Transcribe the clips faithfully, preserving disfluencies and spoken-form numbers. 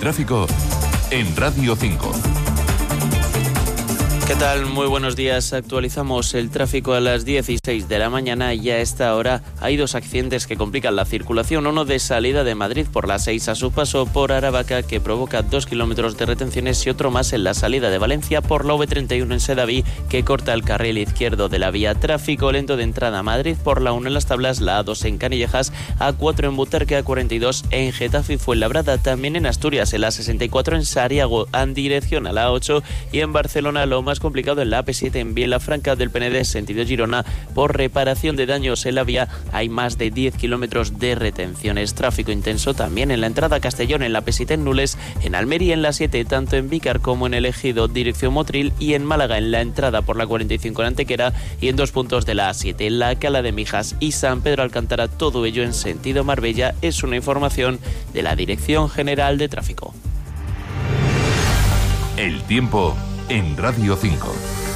tráfico en Radio cinco. ¿Qué tal? Muy buenos días. Actualizamos el tráfico a las dieciséis de la mañana y a esta hora hay dos accidentes que complican la circulación. Uno de salida de Madrid por la seis a su paso por Aravaca, que provoca dos kilómetros de retenciones, y otro más en la salida de Valencia por la V treinta y uno en Sedaví, que corta el carril izquierdo de la vía. Tráfico lento de entrada a Madrid por la uno en Las Tablas, la A dos en Canillejas, A cuatro en Butarque, A cuarenta y dos en Getafe y Fuenlabrada. También en Asturias, en la sesenta y cuatro en Sariago, en dirección a la A ocho, y en Barcelona lo más complicado en la A P siete en Vilafranca del Penedès, sentido Girona, por reparación de daños en la vía. Hay más de diez kilómetros de retenciones. Tráfico intenso también en la entrada a Castellón, en la A P siete en Nules, en Almería en la siete, tanto en Vícar como en el Ejido, dirección Motril, y en Málaga en la entrada por la cuarenta y cinco en Antequera, y en dos puntos de la A siete, en la Cala de Mijas y San Pedro Alcántara, todo ello en sentido Marbella. Es una información de la Dirección General de Tráfico. El tiempo en Radio cinco.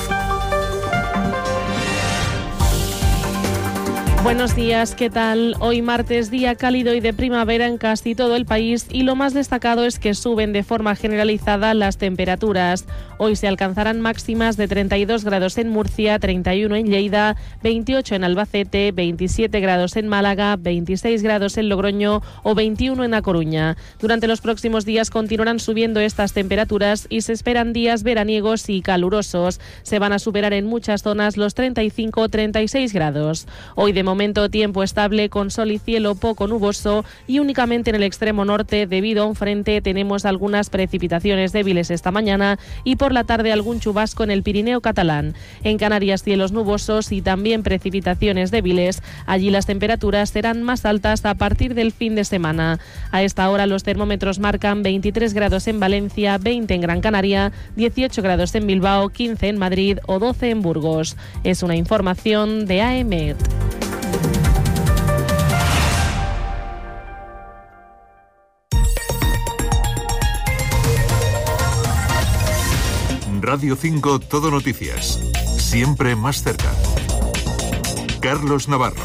Buenos días, ¿qué tal? Hoy martes, día cálido y de primavera en casi todo el país, y lo más destacado es que suben de forma generalizada las temperaturas. Hoy se alcanzarán máximas de treinta y dos grados en Murcia, treinta y uno en Lleida, veintiocho en Albacete, veintisiete grados en Málaga, veintiséis grados en Logroño o veintiuno en A Coruña. Durante los próximos días continuarán subiendo estas temperaturas y se esperan días veraniegos y calurosos. Se van a superar en muchas zonas los treinta y cinco a treinta y seis grados. Hoy de momento tiempo estable con sol y cielo poco nuboso, y únicamente en el extremo norte, debido a un frente, tenemos algunas precipitaciones débiles esta mañana y por la tarde algún chubasco en el Pirineo catalán. En Canarias cielos nubosos y también precipitaciones débiles. Allí las temperaturas serán más altas a partir del fin de semana. A esta hora los termómetros marcan veintitrés grados en Valencia, veinte en Gran Canaria, dieciocho grados en Bilbao, quince en Madrid o doce en Burgos. Es una información de A E M E T. Radio cinco Todo Noticias. Siempre más cerca. Carlos Navarro.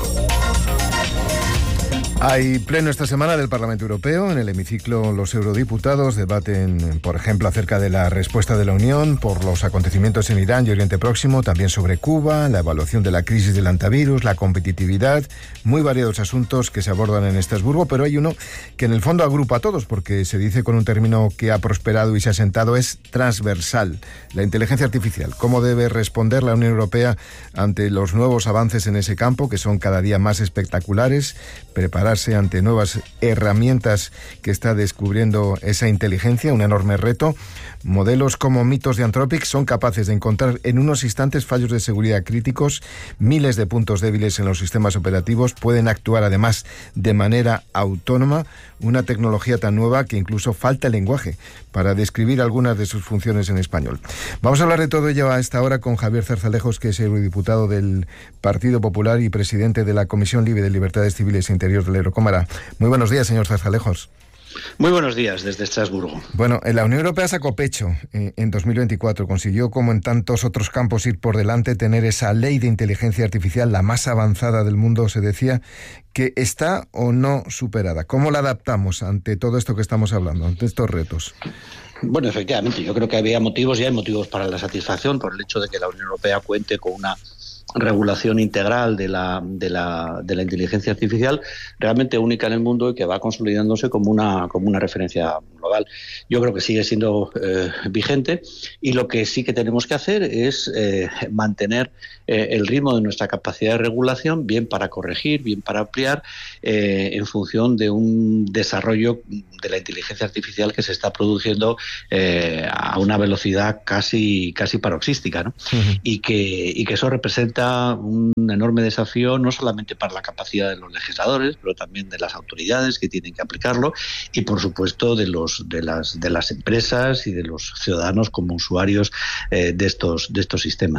Hay pleno esta semana del Parlamento Europeo. En el hemiciclo los eurodiputados debaten, por ejemplo, acerca de la respuesta de la Unión por los acontecimientos en Irán y Oriente Próximo, también sobre Cuba, la evaluación de la crisis del antivirus, la competitividad, muy variados asuntos que se abordan en Estrasburgo, pero hay uno que en el fondo agrupa a todos, porque se dice con un término que ha prosperado y se ha asentado, es transversal, la inteligencia artificial. ¿Cómo debe responder la Unión Europea ante los nuevos avances en ese campo, que son cada día más espectaculares? Prepararse ante nuevas herramientas que está descubriendo esa inteligencia, un enorme reto. Modelos como mitos de Anthropic son capaces de encontrar en unos instantes fallos de seguridad críticos, miles de puntos débiles en los sistemas operativos, pueden actuar además de manera autónoma, una tecnología tan nueva que incluso falta el lenguaje para describir algunas de sus funciones en español. Vamos a hablar de todo ello a esta hora con Javier Zarzalejos, que es eurodiputado del Partido Popular y presidente de la Comisión Libre de Libertades Civiles e Interior de la Eurocámara. Muy buenos días, señor Zarzalejos. Muy buenos días desde Estrasburgo. Bueno, la Unión Europea sacó pecho eh, en dos mil veinticuatro. Consiguió, como en tantos otros campos, ir por delante, tener esa ley de inteligencia artificial, la más avanzada del mundo, se decía, que está o no superada. ¿Cómo la adaptamos ante todo esto que estamos hablando, ante estos retos? Bueno, efectivamente, yo creo que había motivos y hay motivos para la satisfacción por el hecho de que la Unión Europea cuente con una regulación integral de la, de la, de la inteligencia artificial realmente única en el mundo y que va consolidándose como una, como una referencia global. Yo creo que sigue siendo eh, vigente, y lo que sí que tenemos que hacer es eh, mantener eh, el ritmo de nuestra capacidad de regulación, bien para corregir, bien para ampliar, eh, en función de un desarrollo de la inteligencia artificial que se está produciendo eh, a una velocidad casi, casi paroxística, ¿no? Uh-huh. y, que, y que eso representa un enorme desafío no solamente para la capacidad de los legisladores, pero también de las autoridades que tienen que aplicarlo, y por supuesto de los de las de las empresas y de los ciudadanos como usuarios eh, de estos de estos sistemas.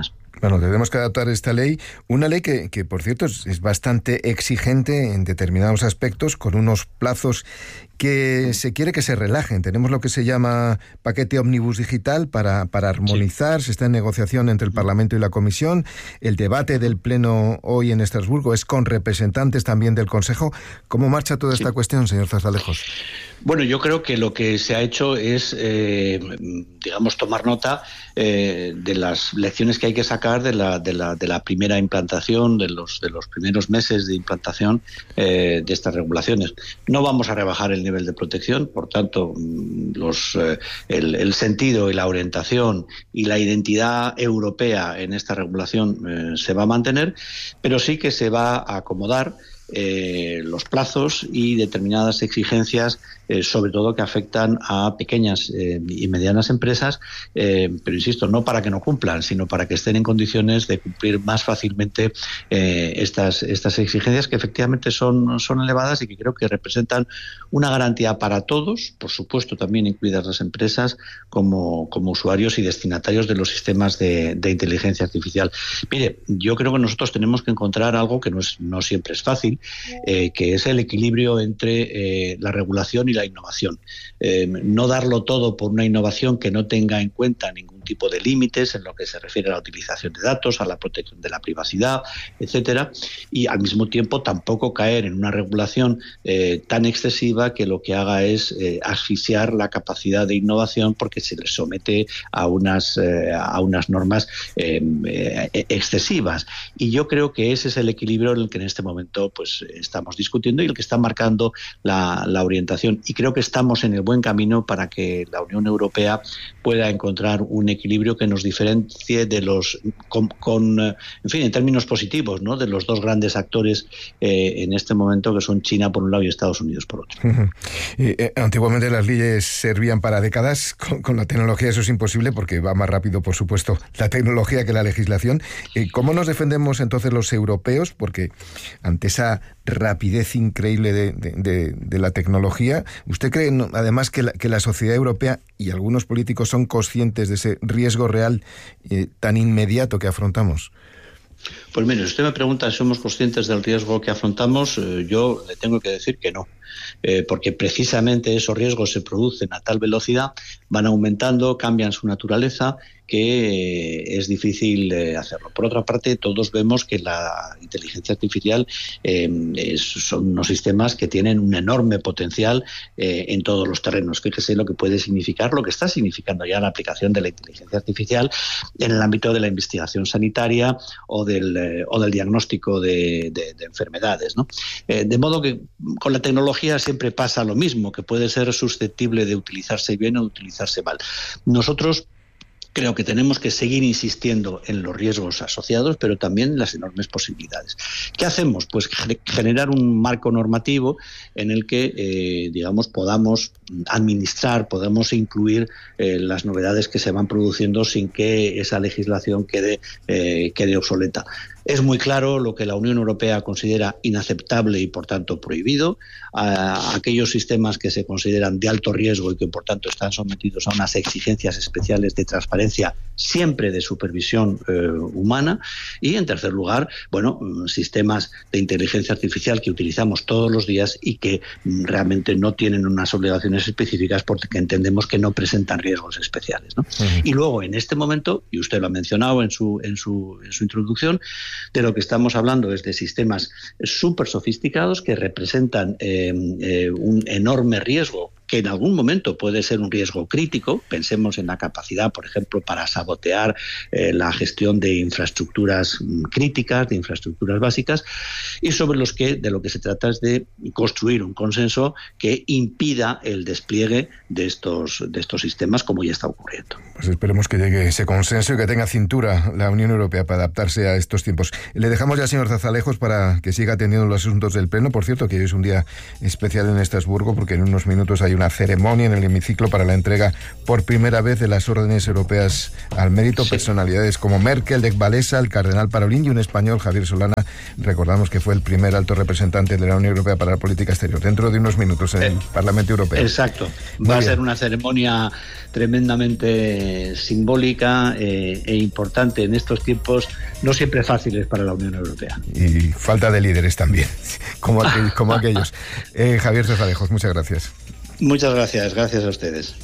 Bueno, tenemos que adaptar esta ley, una ley que, que por cierto, es, es bastante exigente en determinados aspectos, con unos plazos que se quiere que se relajen. Tenemos lo que se llama paquete ómnibus digital para, para armonizar. Sí. Se está en negociación entre el Parlamento y la Comisión. El debate del Pleno hoy en Estrasburgo es con representantes también del Consejo. ¿Cómo marcha toda esta sí. cuestión, señor Zarzalejos? Bueno, yo creo que lo que se ha hecho es, eh, digamos, tomar nota eh, de las lecciones que hay que sacar de la, de la, de la primera implantación, de los, de los primeros meses de implantación eh, de estas regulaciones. No vamos a rebajar el nivel de protección, por tanto, los, eh, el, el sentido y la orientación y la identidad europea en esta regulación eh, se va a mantener, pero sí que se va a acomodar Eh, los plazos y determinadas exigencias, eh, sobre todo que afectan a pequeñas eh, y medianas empresas, eh, pero insisto, no para que no cumplan, sino para que estén en condiciones de cumplir más fácilmente eh, estas, estas exigencias, que efectivamente son, son elevadas y que creo que representan una garantía para todos, por supuesto también incluidas las empresas, como, como usuarios y destinatarios de los sistemas de, de inteligencia artificial. Mire, yo creo que nosotros tenemos que encontrar algo que no, es, no siempre es fácil, Eh, que es el equilibrio entre eh, la regulación y la innovación. Eh, no darlo todo por una innovación que no tenga en cuenta ningún tipo de límites en lo que se refiere a la utilización de datos, a la protección de la privacidad, etcétera, y al mismo tiempo tampoco caer en una regulación eh, tan excesiva que lo que haga es eh, asfixiar la capacidad de innovación, porque se les somete a unas, eh, a unas normas eh, eh, excesivas. Y yo creo que ese es el equilibrio en el que en este momento pues estamos discutiendo y el que está marcando la, la orientación. Y creo que estamos en el buen camino para que la Unión Europea pueda encontrar un equilibrio que nos diferencie de los, con, con en fin, en términos positivos, ¿no?, de los dos grandes actores eh, en este momento, que son China por un lado y Estados Unidos por otro. Uh-huh. Y, eh, antiguamente las leyes servían para décadas. Con, con la tecnología eso es imposible, porque va más rápido, por supuesto, la tecnología que la legislación. Eh, ¿Cómo nos defendemos entonces los europeos? Porque ante esa rapidez increíble de, de, de, de la tecnología, ¿usted cree además que la, que la sociedad europea y algunos políticos son conscientes de ese riesgo real eh, tan inmediato que afrontamos? Pues mire, si usted me pregunta si somos conscientes del riesgo que afrontamos, eh, yo le tengo que decir que no. Eh, porque precisamente esos riesgos se producen a tal velocidad, van aumentando, cambian su naturaleza, que eh, es difícil eh, hacerlo. Por otra parte, todos vemos que la inteligencia artificial eh, es, son unos sistemas que tienen un enorme potencial eh, en todos los terrenos. Fíjese lo que puede significar, lo que está significando ya la aplicación de la inteligencia artificial en el ámbito de la investigación sanitaria o del, eh, o del diagnóstico de, de, de enfermedades, ¿no? Eh, de modo que con la tecnología siempre pasa lo mismo, que puede ser susceptible de utilizarse bien o de utilizarse mal. Nosotros creo que tenemos que seguir insistiendo en los riesgos asociados, pero también en las enormes posibilidades. ¿Qué hacemos? Pues generar un marco normativo en el que, eh, digamos, podamos administrar, podamos incluir eh, las novedades que se van produciendo sin que esa legislación quede, eh, quede obsoleta. Es muy claro lo que la Unión Europea considera inaceptable y, por tanto, prohibido. A aquellos sistemas que se consideran de alto riesgo y que, por tanto, están sometidos a unas exigencias especiales de transparencia, siempre de supervisión eh, humana. Y, en tercer lugar, bueno, sistemas de inteligencia artificial que utilizamos todos los días y que mm, realmente no tienen unas obligaciones específicas porque entendemos que no presentan riesgos especiales, ¿no? Uh-huh. Y luego, en este momento, y usted lo ha mencionado en su, en su, en su introducción, de lo que estamos hablando es de sistemas súper sofisticados que representan eh, eh, un enorme riesgo, que en algún momento puede ser un riesgo crítico. Pensemos en la capacidad, por ejemplo, para sabotear eh, la gestión de infraestructuras críticas, de infraestructuras básicas, y sobre los que de lo que se trata es de construir un consenso que impida el despliegue de estos, de estos sistemas, como ya está ocurriendo. Pues esperemos que llegue ese consenso y que tenga cintura la Unión Europea para adaptarse a estos tiempos. Le dejamos ya, señor Zarzalejos, para que siga atendiendo los asuntos del Pleno. Por cierto, que hoy es un día especial en Estrasburgo, porque en unos minutos hay una una ceremonia en el hemiciclo para la entrega por primera vez de las órdenes europeas al mérito. Sí. Personalidades como Merkel, Lech Walesa, el cardenal Parolin y un español, Javier Solana. Recordamos que fue el primer alto representante de la Unión Europea para la política exterior. Dentro de unos minutos en el eh, Parlamento Europeo. Exacto. Muy Va bien. A ser una ceremonia tremendamente simbólica eh, e importante en estos tiempos no siempre fáciles para la Unión Europea. Y falta de líderes también, como, aquel, como aquellos. Eh, Javier Cezalejos, muchas gracias. Muchas gracias, gracias a ustedes.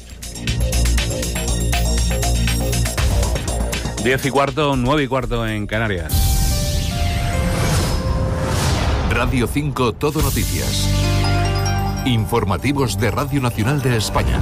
Diez y cuarto, nueve y cuarto en Canarias. Radio cinco Todo Noticias. Informativos de Radio Nacional de España.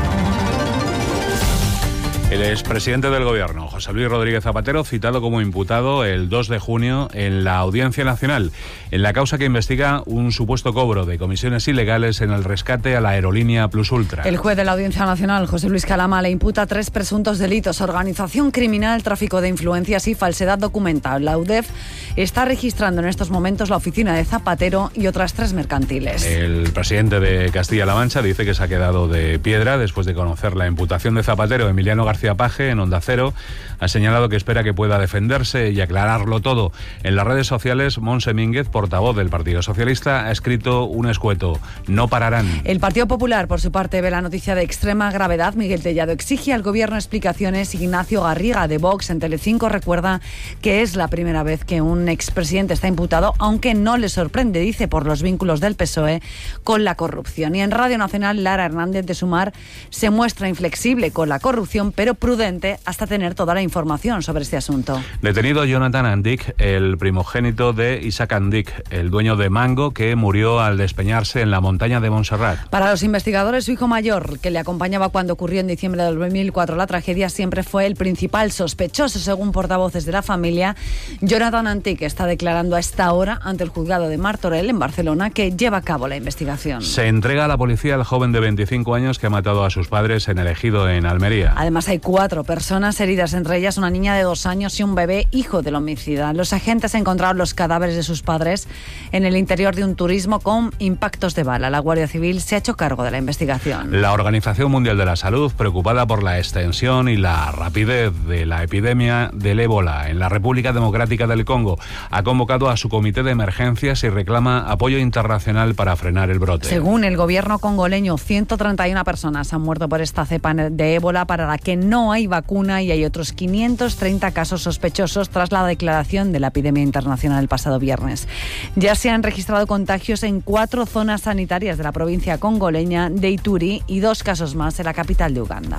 El expresidente del Gobierno, José Luis Rodríguez Zapatero, citado como imputado el dos de junio en la Audiencia Nacional, en la causa que investiga un supuesto cobro de comisiones ilegales en el rescate a la aerolínea Plus Ultra. El juez de la Audiencia Nacional, José Luis Calama, le imputa tres presuntos delitos: organización criminal, tráfico de influencias y falsedad documental. La U D E F está registrando en estos momentos la oficina de Zapatero y otras tres mercantiles. El presidente de Castilla-La Mancha dice que se ha quedado de piedra después de conocer la imputación de Zapatero. Emiliano García Paje, en Onda Cero, ha señalado que espera que pueda defenderse y aclararlo todo. En las redes sociales, Montse Mínguez, portavoz del Partido Socialista, ha escrito un escueto: no pararán. El Partido Popular, por su parte, ve la noticia de extrema gravedad. Miguel Tellado exige al Gobierno explicaciones. Ignacio Garriga, de Vox, en Telecinco, recuerda que es la primera vez que un expresidente está imputado, aunque no le sorprende, dice, por los vínculos del P S O E con la corrupción. Y en Radio Nacional, Lara Hernández de Sumar se muestra inflexible con la corrupción, pero prudente hasta tener toda la información sobre este asunto. Detenido Jonathan Andic, el primogénito de Isaac Andic, el dueño de Mango, que murió al despeñarse en la montaña de Montserrat. Para los investigadores, su hijo mayor, que le acompañaba cuando ocurrió en diciembre de dos mil cuatro la tragedia, siempre fue el principal sospechoso, según portavoces de la familia. Jonathan Andic está declarando a esta hora ante el juzgado de Martorell, en Barcelona, que lleva a cabo la investigación. Se entrega a la policía el joven de veinticinco años que ha matado a sus padres en el Ejido, en Almería. Además, hay cuatro personas heridas, entre ellas una niña de dos años y un bebé, hijo del homicida. Los agentes encontraron los cadáveres de sus padres en el interior de un turismo con impactos de bala. La Guardia Civil se ha hecho cargo de la investigación. La Organización Mundial de la Salud, preocupada por la extensión y la rapidez de la epidemia del ébola en la República Democrática del Congo, ha convocado a su comité de emergencias y reclama apoyo internacional para frenar el brote. Según el gobierno congoleño, ciento treinta y una personas han muerto por esta cepa de ébola para la que no hay vacuna, y hay otros quinientos treinta casos sospechosos tras la declaración de la epidemia internacional el pasado viernes. Ya se han registrado contagios en cuatro zonas sanitarias de la provincia congoleña de Ituri y dos casos más en la capital de Uganda.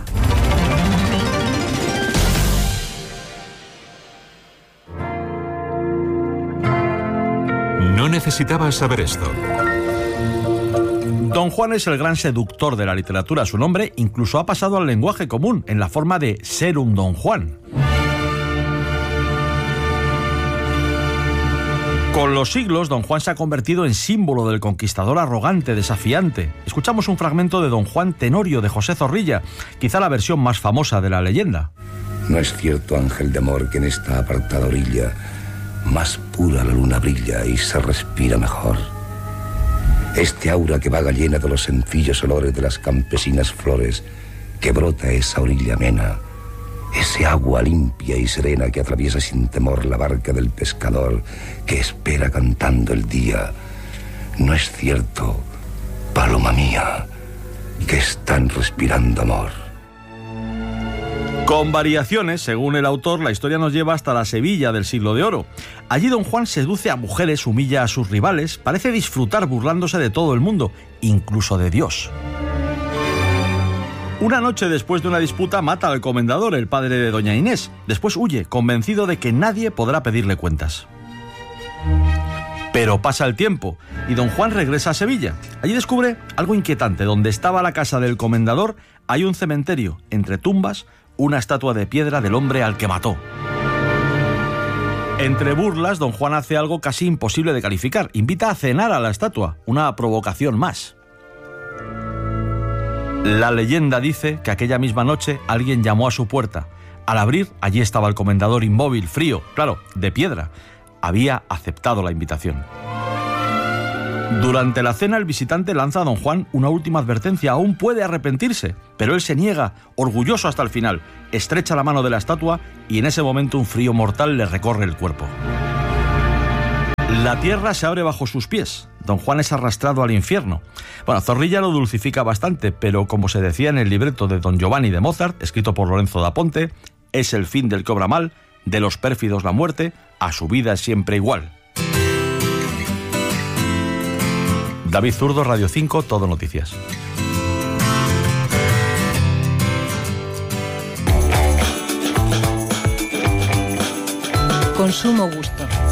No necesitabas saber esto. Don Juan es el gran seductor de la literatura. Su nombre incluso ha pasado al lenguaje común en la forma de ser un Don Juan. Con los siglos, Don Juan se ha convertido en símbolo del conquistador arrogante, desafiante. Escuchamos un fragmento de Don Juan Tenorio, de José Zorrilla, quizá la versión más famosa de la leyenda. No es cierto, ángel de amor, que en esta apartada orilla más pura la luna brilla y se respira mejor. Este aura que vaga llena de los sencillos olores de las campesinas flores, que brota esa orilla amena, ese agua limpia y serena que atraviesa sin temor la barca del pescador que espera cantando el día. No es cierto, paloma mía, que están respirando amor. Con variaciones, según el autor, la historia nos lleva hasta la Sevilla del Siglo de Oro. Allí Don Juan seduce a mujeres, humilla a sus rivales, parece disfrutar burlándose de todo el mundo, incluso de Dios. Una noche después de una disputa mata al comendador, el padre de doña Inés. Después huye, convencido de que nadie podrá pedirle cuentas. Pero pasa el tiempo y Don Juan regresa a Sevilla. Allí descubre algo inquietante. Donde estaba la casa del comendador hay un cementerio, entre tumbas, una estatua de piedra del hombre al que mató. Entre burlas, Don Juan hace algo casi imposible de calificar. Invita a cenar a la estatua, una provocación más. La leyenda dice que aquella misma noche alguien llamó a su puerta. Al abrir, allí estaba el comendador inmóvil, frío, claro, de piedra. Había aceptado la invitación. Durante la cena, el visitante lanza a don Juan una última advertencia. Aún puede arrepentirse, pero él se niega, orgulloso hasta el final. Estrecha la mano de la estatua y en ese momento un frío mortal le recorre el cuerpo. La tierra se abre bajo sus pies. Don Juan es arrastrado al infierno. Bueno, Zorrilla lo dulcifica bastante, pero como se decía en el libreto de Don Giovanni de Mozart, escrito por Lorenzo da Ponte, es el fin del que obra mal, de los pérfidos la muerte, a su vida es siempre igual. David Zurdo, Radio cinco, Todo Noticias. Consumo gusto.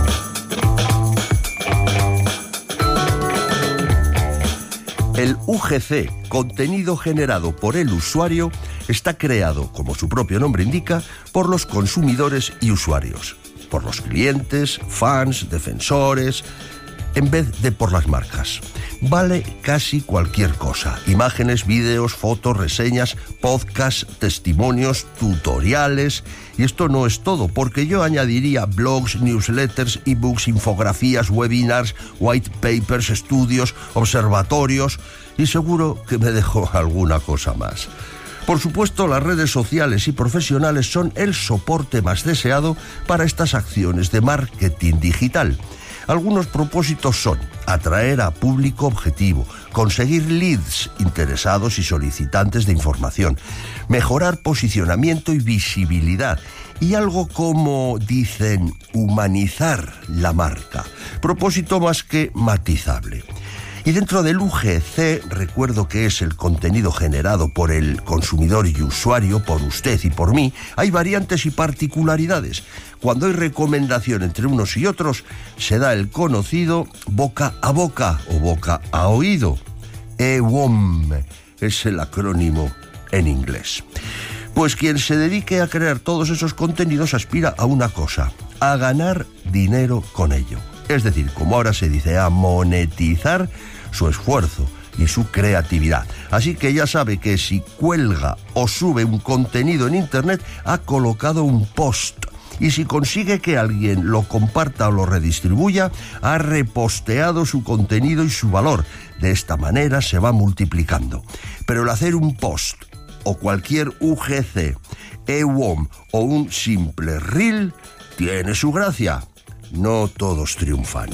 El U G C, contenido generado por el usuario, está creado, como su propio nombre indica, por los consumidores y usuarios, por los clientes, fans, defensores, en vez de por las marcas. Vale casi cualquier cosa: imágenes, vídeos, fotos, reseñas, podcasts, testimonios, tutoriales. Y esto no es todo, porque yo añadiría blogs, newsletters, ebooks, infografías, webinars, white papers, estudios, observatorios, y seguro que me dejo alguna cosa más. Por supuesto, las redes sociales y profesionales son el soporte más deseado para estas acciones de marketing digital. Algunos propósitos son atraer a público objetivo, conseguir leads interesados y solicitantes de información, mejorar posicionamiento y visibilidad y algo como, dicen, humanizar la marca. Propósito más que matizable. Y dentro del U G C, recuerdo que es el contenido generado por el consumidor y usuario, por usted y por mí, hay variantes y particularidades. Cuando hay recomendación entre unos y otros, se da el conocido boca a boca o boca a oído. E W O M es el acrónimo en inglés. Pues quien se dedique a crear todos esos contenidos aspira a una cosa: a ganar dinero con ello. Es decir, como ahora se dice, a monetizar su esfuerzo y su creatividad. Así que ya sabe que si cuelga o sube un contenido en internet, ha colocado un post. Y si consigue que alguien lo comparta o lo redistribuya, ha reposteado su contenido y su valor. De esta manera se va multiplicando. Pero el hacer un post o cualquier U G C, E W O M o un simple reel tiene su gracia. No todos triunfan.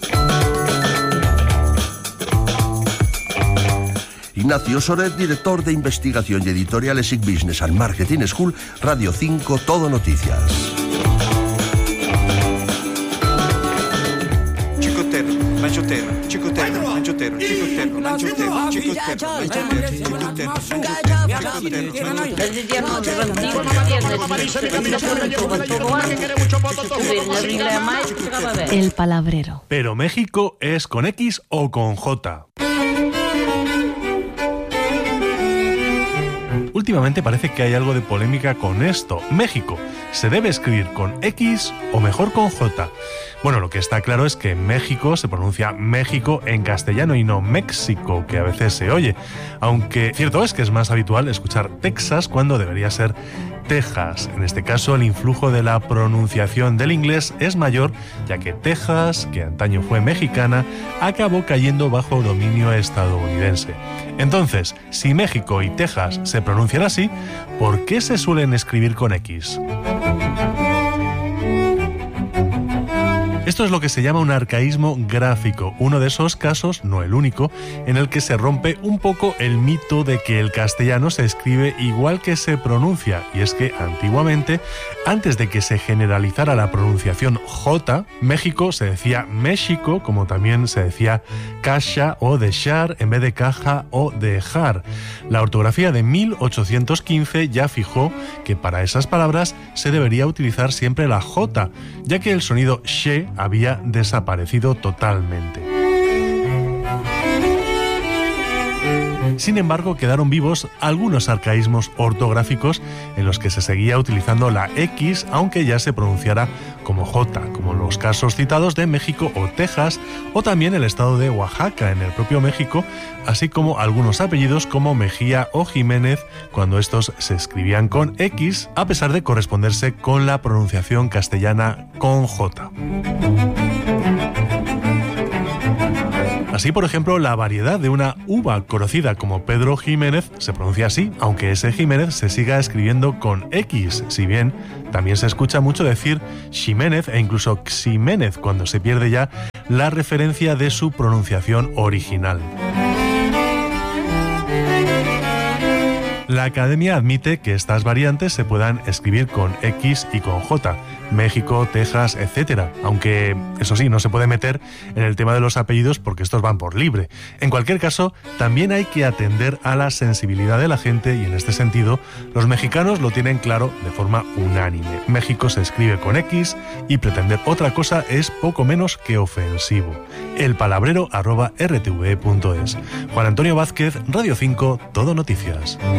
Ignacio Soret, director de investigación y editorial SIC Business and Marketing School, Radio cinco, Todo Noticias. Chicotero, manchotero, chicotero, manchotero, chicotero, manchotero, chicotero, El palabrero. Pero México es con X o con J. Últimamente parece que hay algo de polémica con esto. México, ¿se debe escribir con X o mejor con J? Bueno, lo que está claro es que México se pronuncia México en castellano y no México, que a veces se oye. Aunque cierto es que es más habitual escuchar Texas cuando debería ser Texas. En este caso, el influjo de la pronunciación del inglés es mayor, ya que Texas, que antaño fue mexicana, acabó cayendo bajo dominio estadounidense. Entonces, si México y Texas se pronuncian así, ¿por qué se suelen escribir con X? Esto es lo que se llama un arcaísmo gráfico, uno de esos casos, no el único, en el que se rompe un poco el mito de que el castellano se escribe igual que se pronuncia, y es que antiguamente, antes de que se generalizara la pronunciación J, México se decía México, como también se decía cacha o dechar en vez de caja o dejar. La ortografía de mil ochocientos quince ya fijó que para esas palabras se debería utilizar siempre la J, ya que el sonido she había desaparecido totalmente. Sin embargo, quedaron vivos algunos arcaísmos ortográficos en los que se seguía utilizando la X, aunque ya se pronunciara como J, como los casos citados de México o Texas, o también el estado de Oaxaca en el propio México, así como algunos apellidos como Mejía o Jiménez, cuando estos se escribían con X, a pesar de corresponderse con la pronunciación castellana con J. Así, por ejemplo, la variedad de una uva conocida como Pedro Jiménez se pronuncia así, aunque ese Jiménez se siga escribiendo con X, si bien también se escucha mucho decir Ximénez e incluso Ximénez cuando se pierde ya la referencia de su pronunciación original. La Academia admite que estas variantes se puedan escribir con X y con J, México, Texas, etcétera, aunque eso sí, no se puede meter en el tema de los apellidos porque estos van por libre. En cualquier caso, también hay que atender a la sensibilidad de la gente y en este sentido, los mexicanos lo tienen claro de forma unánime. México se escribe con X y pretender otra cosa es poco menos que ofensivo. El palabrero arroba r t v punto es. Juan Antonio Vázquez, Radio cinco, Todo Noticias.